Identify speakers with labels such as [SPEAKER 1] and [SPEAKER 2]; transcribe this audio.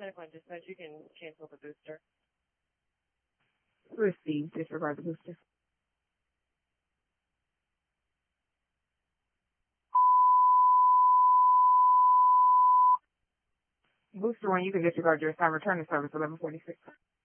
[SPEAKER 1] 10 dispatch, you can cancel the booster.
[SPEAKER 2] Receive, disregard the booster. Booster 1, you can disregard your assigned return to service 1146.